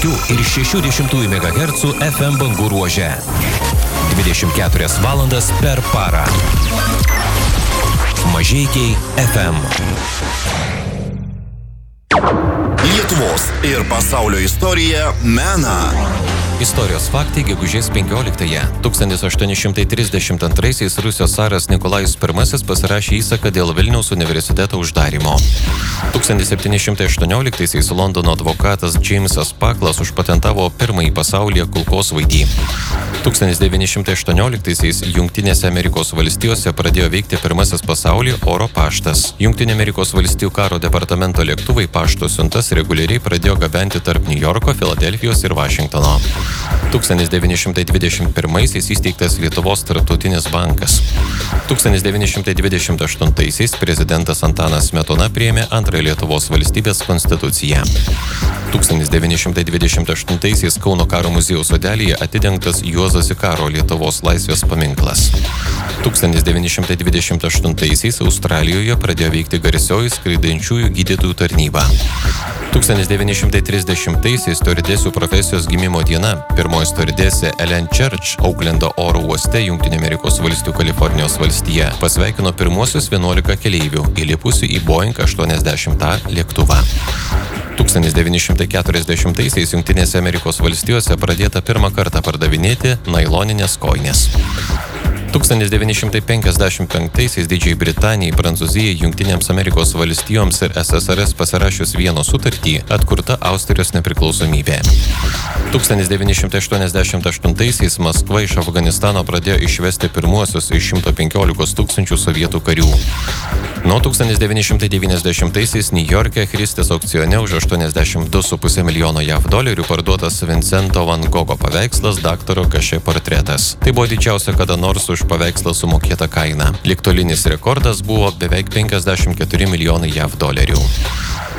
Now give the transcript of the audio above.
95,6 MHz FM bangų ruože. 24 valandas per parą. Mažeikiai FM. Lietuvos ir pasaulio istorija mena. Istorijos faktai gegužės 15-ąją. 1832 Rusijos caras Nikolajus I pasirašė įsaką dėl Vilniaus universiteto uždarymo. 1718 Londono advokatas Džeimsas Paklas užpatentavo pirmąjį pasaulyje kulkosvaidį. 1918 Jungtinėse Amerikos valstijose pradėjo veikti pirmasis pasaulyje oro paštas. Jungtinių Amerikos valstijų karo departamento lėktuvai pašto siuntas reguliariai pradėjo gabenti tarp Niujorko, Filadelfijos ir Vašingtono. 1921 įsteigtas Lietuvos tarptautinis bankas. 1928 prezidentas Antanas Smetona priėmė antrąją Lietuvos valstybės konstituciją. 1928 Kauno karo muziejaus sodelyje atidengtas Juozo Zikaro Lietuvos laisvės paminklas. 1928 Australijoje pradėjo veikti garsioji skraidančiųjų gydytojų tarnyba. 1930 stiuardesių profesijos gimimo diena. Pirmoji stiuardesė Ellen Church Auklendo oro uoste Jungtinių Amerikos valstijų Kalifornijos valstija pasveikino pirmuosius 11 keleivių įlipusių į Boeing 80A lėktuvą. 1940 Jungtinėse Amerikos valstijose pradėta pirmą kartą pardavinėti nailoninės kojinės. 1955 Didžiajai Britanijai, Prancūzijai, Jungtinėms Amerikos valstijoms ir SSRS pasirašius Vienos sutartį atkurta Austrijos nepriklausomybė. 1988 Maskva iš Afganistano pradėjo išvesti pirmuosius iš 115 tūkstančių sovietų karių. Nuo 1990 Niujorke Christie's aukcione už $82,5 milijono JAV parduotas Vincento Van Gogho paveikslas Daktaro Kašė portretas. Tai buvo didžiausia kada nors už paveikslą sumokėta kaina. Ligtolinis rekordas buvo beveik $54 milijonai JAV.